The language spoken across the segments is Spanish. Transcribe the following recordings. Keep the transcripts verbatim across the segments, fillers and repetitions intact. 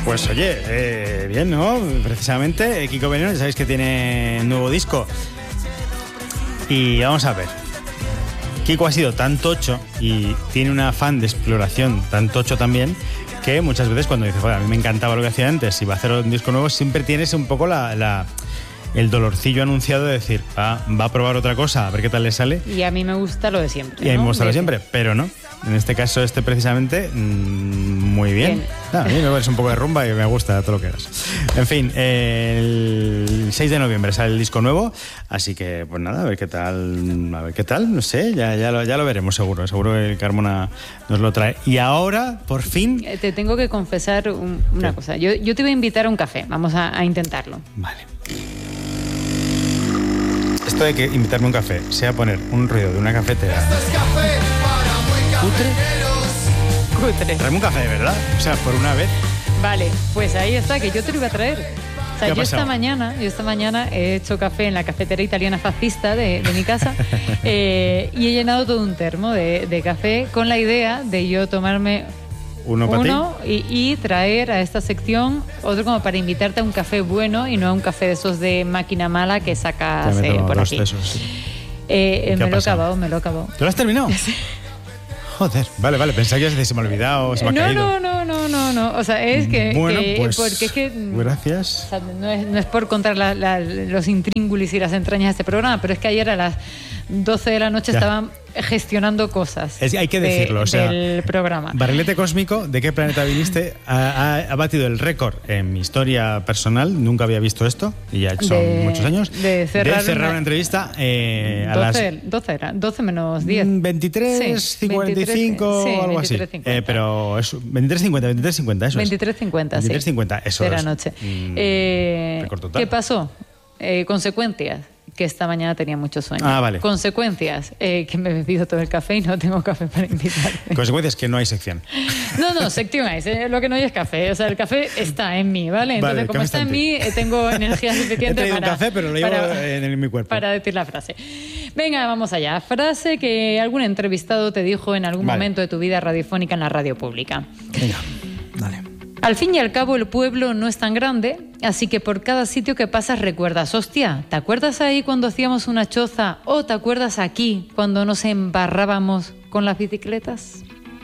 Pues oye, eh, bien, ¿no? Precisamente, eh, Kiko Veneno, ya sabéis que tiene nuevo disco. Y vamos a ver. Kiko ha sido tan tocho y tiene un afán de exploración tan tocho también, que muchas veces cuando dice, joder, a mí me encantaba lo que hacía antes y va a hacer un disco nuevo, siempre tienes un poco la, la, el dolorcillo anunciado de decir, ah, va a probar otra cosa, a ver qué tal le sale. Y a mí me gusta lo de siempre. Y a mí ¿no? me gusta lo de siempre, pero no. En este caso, este precisamente, mmm, muy bien. bien. Ah, a mí me parece un poco de rumba y me gusta todo lo que hagas. En fin, eh, el seis de noviembre sale el disco nuevo, así que, pues nada, a ver qué tal, a ver qué tal, no sé, ya, ya, lo, ya lo veremos seguro, seguro que Carmona nos lo trae. Y ahora, por fin... Te tengo que confesar un, una ¿Qué? cosa, yo, yo te voy a invitar a un café, vamos a, a intentarlo. Vale. Esto de que invitarme a un café sea poner un ruido de una cafetera... Esto es café para muy cafeteros. Cutre. Traeme un café, ¿verdad? O sea, por una vez. Vale, pues ahí está, que yo te lo iba a traer. O sea, yo pasado? esta mañana, yo esta mañana he hecho café en la cafetera italiana fascista de, de mi casa eh, y he llenado todo un termo de, de café con la idea de yo tomarme uno, uno y, y traer a esta sección otro como para invitarte a un café bueno y no a un café de esos de máquina mala que sacas eh, por aquí. Esos, sí. eh, me lo he acabado, me lo he acabado. ¿Tú lo has terminado? Sí. Joder, vale, vale, pensaba que se me ha olvidado, se me ha no, caído. No, no, no, no, no, o sea, es que... Bueno, que, pues, porque es que... gracias. O sea, no, es, no es por contar la, la, los intríngulis y las entrañas de este programa, pero es que ayer a las doce de la noche ya. estaban gestionando cosas. Es, hay que decirlo, de, o sea, del programa. Barrilete Cósmico, ¿de qué planeta viniste? Ha, ha, ha batido el récord en mi historia personal, nunca había visto esto, y ya son de, muchos años, de cerrar, de cerrar una, una entrevista eh, a doce, las... doce era, doce menos diez. veintitrés, sí, cuarenta y cinco, sí, algo así. Eh, pero es veintitrés cincuenta, veintitrés cincuenta, eso es. veintitrés cincuenta, veintitrés sí. cincuenta, eso de la es. noche. Mm, eh, ¿Qué pasó? Eh, consecuencias. Que esta mañana tenía mucho sueño. Ah, vale. Consecuencias, eh, que me he bebido todo el café y no tengo café para invitarte. Consecuencias, que no hay sección. No, no, sección hay, eh, lo que no hay es café. O sea, el café está en mí, ¿vale? Entonces, vale, como está en mí, eh, tengo energía suficiente He para... un café, pero lo llevo para, en, en mi cuerpo. Para decir la frase. Venga, vamos allá. Frase que algún entrevistado te dijo en algún vale. momento de tu vida radiofónica en la radio pública. Venga, dale. Al fin y al cabo, el pueblo no es tan grande, así que por cada sitio que pasas recuerdas, hostia, ¿te acuerdas ahí cuando hacíamos una choza? ¿O te acuerdas aquí cuando nos embarrábamos con las bicicletas?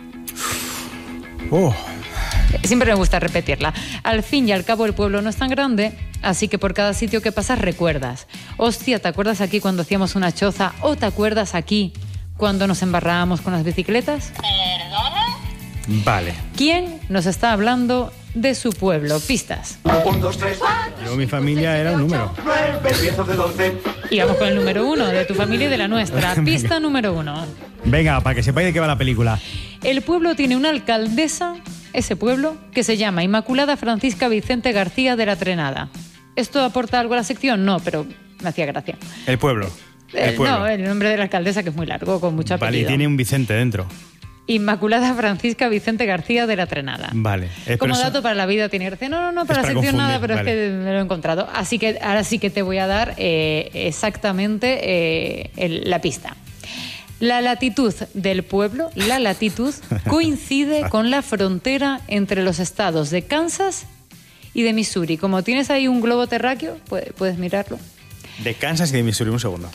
Oh. Siempre me gusta repetirla. Al fin y al cabo, el pueblo no es tan grande, así que por cada sitio que pasas recuerdas, hostia, ¿te acuerdas aquí cuando hacíamos una choza? ¿O te acuerdas aquí cuando nos embarrábamos con las bicicletas? ¿Perdona? Vale. ¿Quién nos está hablando de su pueblo? Pistas. Un, dos, tres, cuatro. Yo, mi familia era un número. nueve, diez, once, doce. Y vamos con el número uno, de tu familia y de la nuestra. Pista número uno. Venga, para que sepáis de qué va la película. El pueblo tiene una alcaldesa, ese pueblo, que se llama Inmaculada Francisca Vicente García de la Trenada. ¿Esto aporta algo a la sección? No, pero me hacía gracia. El pueblo. El Eh, pueblo. no, el nombre de la alcaldesa, que es muy largo, con mucho apellido. Vale, y tiene un Vicente dentro. Inmaculada Francisca Vicente García de la Trenada. Vale. Eh, Como eso... dato para la vida tiene gracia. No, no, no, para es la para sección confundir, nada, pero vale. es que me lo he encontrado. Así que ahora sí que te voy a dar eh, exactamente eh, el, la pista. La latitud del pueblo, la latitud, coincide con la frontera entre los estados de Kansas y de Missouri. Como tienes ahí un globo terráqueo, puedes, puedes mirarlo. De Kansas y de Missouri, un segundo.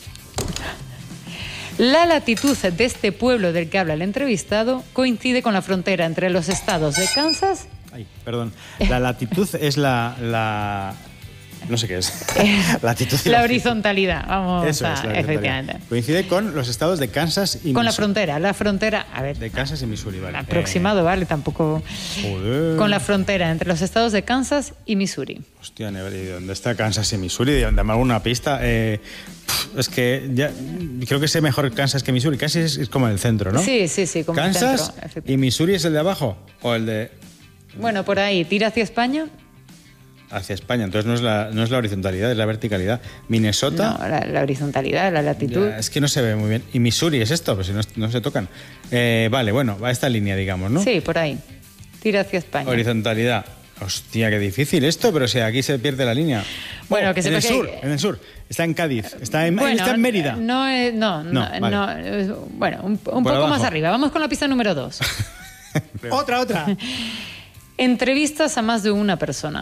La latitud de este pueblo del que habla el entrevistado coincide con la frontera entre los estados de Kansas... Ay, perdón. La latitud es la... la... No sé qué es. Latitud y la horizontalidad, vamos Eso a... es, la efectivamente. Coincide con los estados de Kansas y Missouri. Con la frontera, la frontera... A ver... De Kansas y Missouri, vale. Aproximado, eh... vale, tampoco... Joder. Con la frontera entre los estados de Kansas y Missouri. Hostia, ¿y dónde está Kansas y Missouri? Dame alguna pista. Eh, es que ya creo que sé mejor Kansas que Missouri. Casi es, es como el centro, ¿no? Sí, sí, sí, como Kansas el centro. ¿Y Missouri es el de abajo? ¿O el de...? Bueno, por ahí, tira hacia España... Hacia España, entonces no es la, no es la horizontalidad, es la verticalidad. Minnesota... No, la, la horizontalidad, la latitud... Ya, es que no se ve muy bien. ¿Y Missouri es esto? Pues si no, no se tocan. Eh, vale, bueno, va a esta línea, digamos, ¿no? Sí, por ahí. Tira hacia España. Horizontalidad. Hostia, qué difícil esto, pero si aquí se pierde la línea. Bueno, oh, que en el que... sur, en el sur. Está en Cádiz, está en, bueno, está en Mérida. No, es, no, no, no, vale. no es, bueno, un, un poco abajo. más arriba. Vamos con la pista número dos. otra, otra. Entrevistas a más de una persona.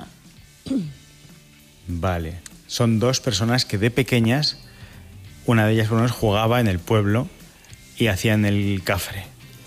Vale. Son dos personas que de pequeñas, una de ellas por lo menos jugaba en el pueblo y hacían el cafre.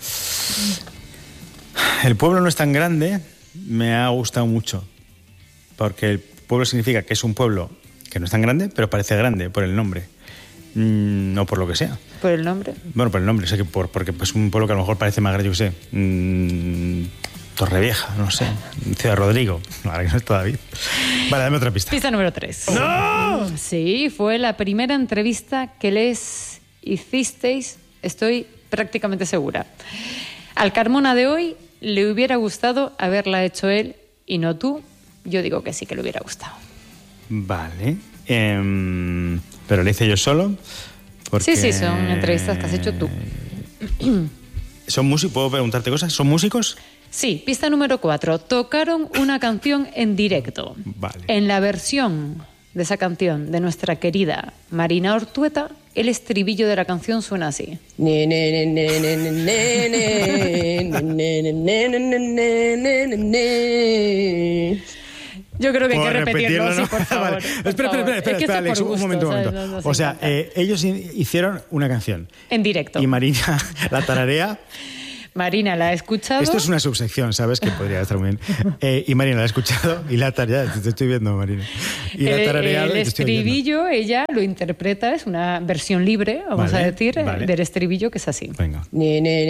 El pueblo no es tan grande, me ha gustado mucho, porque el pueblo significa que es un pueblo que no es tan grande, pero parece grande por el nombre, mm, no por lo que sea. ¿Por el nombre? Bueno, por el nombre, sé que por, porque es un pueblo que a lo mejor parece más grande, yo qué sé, mmm, Torrevieja, no sé, Ciudad Rodrigo, ahora que no está David. Vale, dame otra pista. Pista número tres. ¡No! Sí, fue la primera entrevista que les hicisteis, estoy prácticamente segura. Al Carmona de hoy le hubiera gustado haberla hecho él y no tú. Yo digo que sí que le hubiera gustado. Vale. Eh, pero le hice yo solo. Porque... Sí, sí, son entrevistas que has hecho tú. ¿Son músicos? ¿Puedo preguntarte cosas? ¿Son músicos? Sí, pista número cuatro. Tocaron una canción en directo. Vale. En la versión de esa canción de nuestra querida Marina Ortueta, el estribillo de la canción suena así. Yo creo que hay que repetirlo, sí, por favor. Vale. Por Espera, favor. espera, espera, Es que espera, esto Alex, por un gusto, momento, un ¿sabes? momento. Nos- nos O sea, encanta. eh, ellos in- hicieron una canción. En directo. Y Marina la tararea. Marina la ha escuchado. Esto es una subsección, ¿sabes? Que podría estar muy bien. Eh, y Marina la ha escuchado y la tarea. Te estoy viendo, Marina. Y la el, tarareado el y te estoy oyendo. estribillo, ella lo interpreta, es una versión libre, vamos Vale, a decir, eh, vale. del estribillo que es así. Venga. Tengo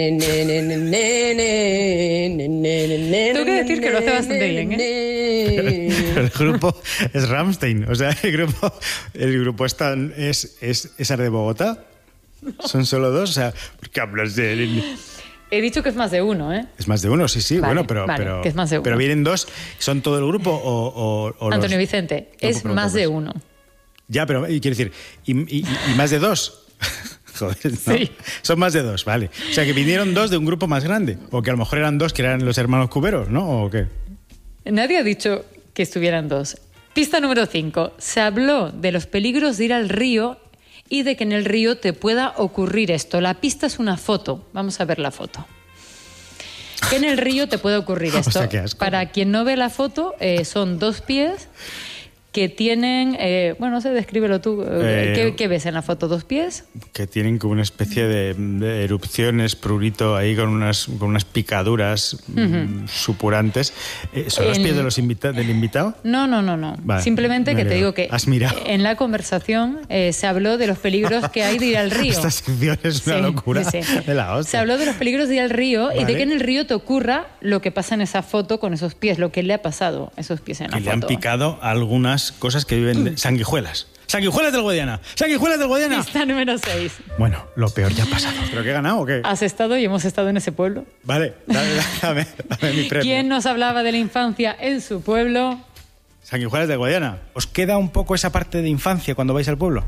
que decir que lo hace bastante bien, ¿eh? El grupo es Rammstein. O sea, el grupo, el grupo es, tan, es, es, es de Bogotá. Son solo dos. O sea, ¿por qué hablas de él? He dicho que es más de uno, ¿eh? Es más de uno, sí, sí. Vale, bueno, pero, vale, pero, que es más de uno. pero vienen dos. ¿Son todo el grupo o, o, o los- Antonio Vicente, No es puedo más de preguntar uno. Ya, pero y quiero decir, ¿y, y, y más de dos? Joder, ¿no? Sí. Son más de dos, vale. O sea, que vinieron dos de un grupo más grande. O que a lo mejor eran dos que eran los hermanos Cuberos, ¿no? ¿O qué? Nadie ha dicho que estuvieran dos. Pista número cinco. Se habló de los peligros de ir al río y de que en el río te pueda ocurrir esto. La pista es una foto. Vamos a ver la foto. Que en el río te puede ocurrir O esto. sea, qué asco. Para quien no ve la foto, eh, son dos pies que tienen... eh, bueno, no sé, descríbelo tú. Eh, ¿Qué, qué ves en la foto? ¿Dos pies? Que tienen como una especie de, de erupciones, prurito, ahí con unas, con unas picaduras mm, supurantes. Eh, ¿Son los En- pies de los invita- del invitado? No, no, no, no. Vale, Simplemente me que te alegro. digo que Has mirado. en la conversación eh, se habló de los peligros que hay de ir al río. Esta sección es una Sí, locura sí, sí. de la hostia. Se habló de los peligros de ir al río y de Vale. que en el río te ocurra lo que pasa en esa foto con esos pies, lo que le ha pasado a esos pies en la Y le foto. han picado algunas cosas que viven de sanguijuelas. ¡Sanguijuelas del Guadiana! ¡Sanguijuelas del Guadiana! Pista número seis. Bueno, lo peor ya ha pasado. ¿Pero qué he ganado o qué? Has estado y hemos estado en ese pueblo. Vale, dame, dame, dame mi premio. ¿Quién nos hablaba de la infancia en su pueblo? Sanguijuelas del Guadiana. ¿Os queda un poco esa parte de infancia cuando vais al pueblo?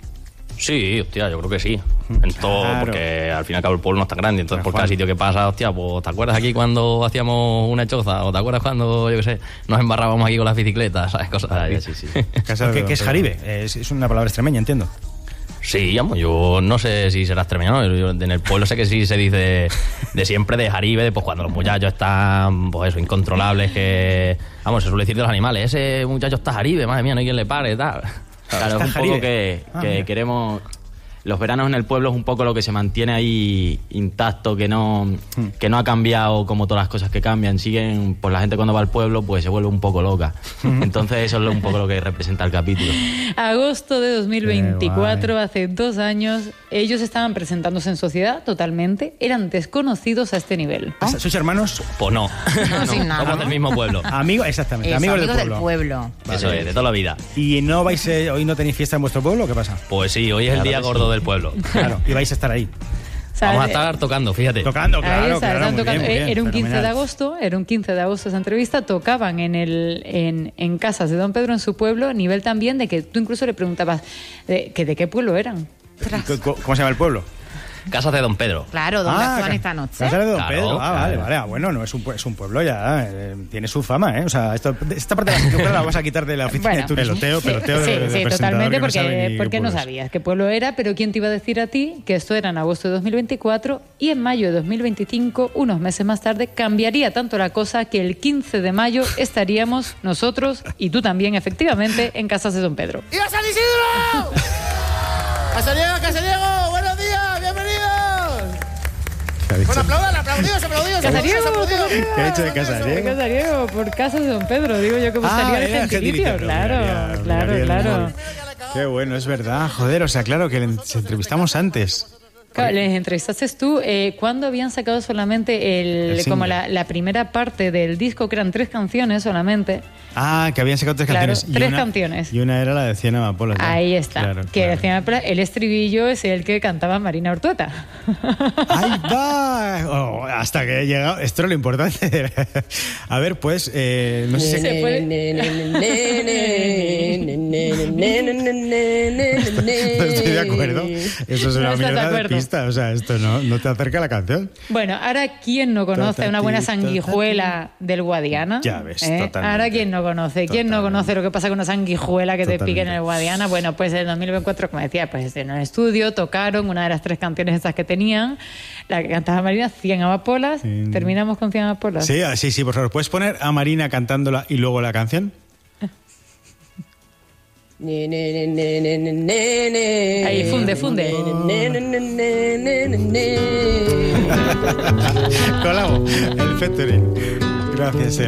Sí, hostia, yo creo que sí. En todo, Claro. porque al fin y al cabo el pueblo no es tan grande, entonces Pero, por cada Juan. sitio que pasa, hostia, pues ¿te acuerdas aquí cuando hacíamos una choza? ¿O te acuerdas cuando, yo qué sé, nos embarrábamos aquí con las bicicletas? ¿Sabes? Cosas así. sí, sí. Casa ¿Qué, de- qué es jaribe? Es, es una palabra extremeña, entiendo. Sí, vamos, yo no sé si será extremeño, ¿no? Yo en el pueblo sé que sí se dice de siempre de jaribe, de, pues cuando los muchachos están, pues eso, incontrolables, que, vamos, se suele decir de los animales, ese muchacho está jaribe, madre mía, no hay quien le pare, tal. Claro, está es un jaribe. poco que, Ah, que mira. queremos... Los veranos en el pueblo es un poco lo que se mantiene ahí intacto, que no, que no ha cambiado como todas las cosas que cambian. Siguen, pues la gente cuando va al pueblo pues se vuelve un poco loca. Entonces eso es un poco lo que representa el capítulo. Agosto de dos mil veinticuatro, guay. hace dos años, ellos estaban presentándose en sociedad totalmente, eran desconocidos a este nivel. ¿Sois hermanos? Pues no, No, sin nada, somos ¿no? del mismo pueblo. Amigos, exactamente. Eso, amigos, amigos del del pueblo. pueblo. Eso es, de toda la vida. ¿Y no vais, eh, hoy no tenéis fiesta en vuestro pueblo o qué pasa? Pues sí, hoy es el día gordo del pueblo. Claro, y vais a estar ahí. O sea, Vamos a eh, estar tocando, fíjate. Tocando, Ahí claro, está, claro. están Muy tocando. bien, muy Eh, bien, era un quince de fenomenal. agosto, era un quince de agosto esa entrevista, tocaban en el en, en casas de Don Pedro en su pueblo, a nivel también de que tú incluso le preguntabas de, que de qué pueblo eran. ¿Y co- co- ¿Cómo se llama el pueblo? Casas de Don Pedro. Claro, ¿dónde Ah, actúan ca- esta noche? Casa de Don Claro, Pedro. Ah, claro. vale, vale. Ah, bueno, no es un, pue- es un pueblo ya. eh, tiene su fama, ¿eh? O sea, esto, esta parte de la sección la vamos a quitar de la oficina Bueno, de turismo. Peloteo, peloteo sí, de, de sí, presentador totalmente, que no sabe porque, ni porque qué no pueblo es. sabías qué pueblo era, pero ¿quién te iba a decir a ti que esto era en agosto de dos mil veinticuatro y en mayo de dos mil veinticinco, unos meses más tarde, cambiaría tanto la cosa que el quince de mayo estaríamos nosotros, y tú también, efectivamente, en Casas de Don Pedro. ¡Viva San Isidro! ¡Casariego, Casariego! ¡Buenos días! ¡Bienvenidos! ¿Qué ha dicho? Bueno, aplaudan, aplaudidos, aplaudidos, Casariego, aplaudidos, aplaudidos. ¿Qué ha dicho de Casariego? Casariego, por Casas de Don Pedro, digo yo que buscaría Ah, el era gentilicio, gentilicio, claro, miraría- claro, miraría el claro. humor. Qué bueno, es verdad. Joder, o sea, claro que le se entrevistamos antes. Claro, les entrevistaste tú. Eh, ¿Cuándo habían sacado solamente el, El como single. la, la primera parte del disco, que eran tres canciones solamente? Ah, que habían sacado tres Claro, canciones. Y tres una- canciones. Y una era la de Cien Amapolas. ¿no? Ahí está. Claro, que claro. decían, el estribillo es el que cantaba Marina Ortueta. ¡Ahí va! Oh, hasta que he llegado. Esto es lo importante. A ver, pues, eh, no sé si... Se puede- No estoy de acuerdo. Eso es No una estás de mierda de acuerdo. pista. O sea, esto no, no te acerca a la canción. Bueno, ahora, ¿quién no conoce una buena sanguijuela del Guadiana? Ya ves, ¿Eh? totalmente. Ahora, ¿quién no conoce? ¿Quién no Totalmente. conoce lo que pasa con una sanguijuela que te Totalmente. pique en el Guadiana? Bueno, pues en dos mil veinticuatro, como decía, pues en el estudio tocaron una de las tres canciones esas que tenían, la que cantaba Marina, Cien Amapolas. Sí. Terminamos con Cien Amapolas. Sí, ah, sí, sí, por favor. ¿Puedes poner a Marina cantándola y luego la canción? Ahí, funde, funde. Colabo, el featuring. Gracias,